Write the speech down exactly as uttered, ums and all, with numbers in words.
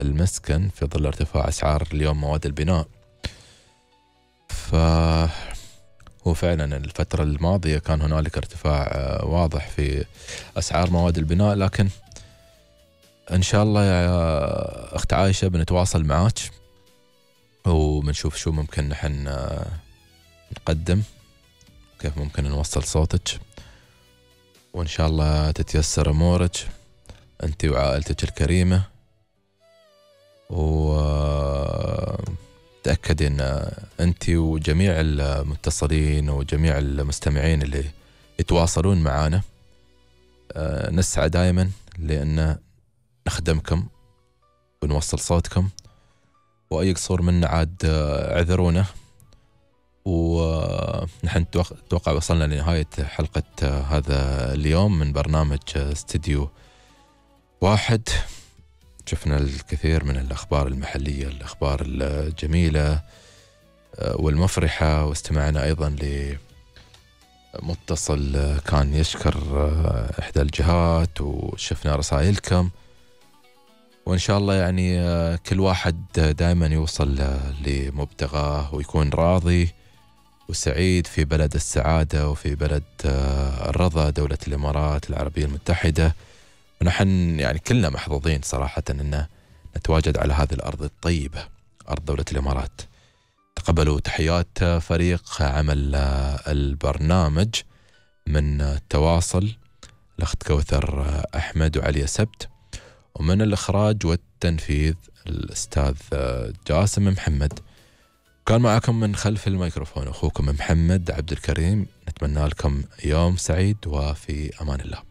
المسكن في ظل ارتفاع أسعار اليوم مواد البناء. فهو فعلا الفترة الماضية كان هنالك ارتفاع واضح في أسعار مواد البناء، لكن إن شاء الله يا أخت عايشة بنتواصل معاك وبنشوف شو ممكن نحن نقدم، كيف ممكن نوصل صوتك، وإن شاء الله تتيسر أمورك أنت وعائلتك الكريمة. وتأكدي أن أنت وجميع المتصلين وجميع المستمعين اللي يتواصلون معنا نسعى دائما لأن نخدمكم ونوصل صوتكم، وأي قصور منا عاد اعذرونا. ونحن نتوقع وصلنا لنهاية حلقة هذا اليوم من برنامج استديو واحد. شفنا الكثير من الأخبار المحلية، الأخبار الجميلة والمفرحة، واستمعنا أيضا لمتصل كان يشكر إحدى الجهات، وشفنا رسائلكم. وإن شاء الله يعني كل واحد دائما يوصل لمبتغاه ويكون راضي وسعيد في بلد السعادة وفي بلد الرضا، دولة الإمارات العربية المتحدة. ونحن يعني كلنا محظوظين صراحة أن نتواجد على هذه الأرض الطيبة، أرض دولة الإمارات. تقبلوا تحيات فريق عمل البرنامج من التواصل الأخت كوثر أحمد وعلي سبت، ومن الإخراج والتنفيذ الأستاذ جاسم محمد. كان معكم من خلف الميكروفون أخوكم محمد عبد الكريم. نتمنى لكم يوم سعيد وفي أمان الله.